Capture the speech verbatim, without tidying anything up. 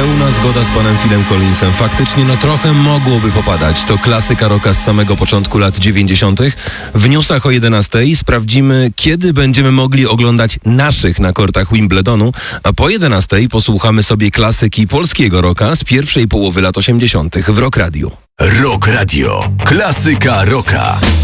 pełna zgoda z panem Philem Collinsem. Faktycznie, no trochę mogłoby popadać. To klasyka rocka z samego początku lat dziewięćdziesiątych. W newsach o jedenastej sprawdzimy, kiedy będziemy mogli oglądać naszych na kortach Wimbledonu, a po jedenastej posłuchamy sobie klasyki polskiego rocka z pierwszej połowy lat osiemdziesiątych w Rock Radio. Rock Radio. Klasyka rocka.